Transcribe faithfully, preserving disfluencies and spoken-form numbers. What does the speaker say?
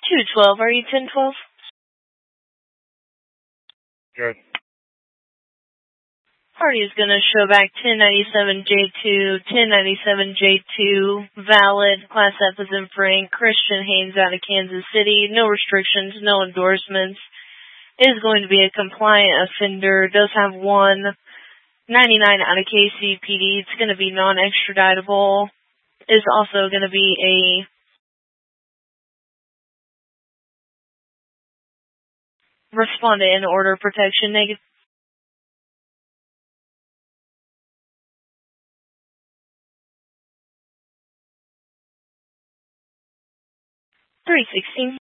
two twelve, are you ten twelve? Good. Party is going to show back ten ninety-seven J two, ten ninety-seven J two, valid, Class F is in Frank, Christian Haynes out of Kansas City, no restrictions, no endorsements, is going to be a compliant offender, does have one ninety-nine out of K C P D, it's going to be non-extraditable, is also going to be a respondent in order protection negative. three sixteen.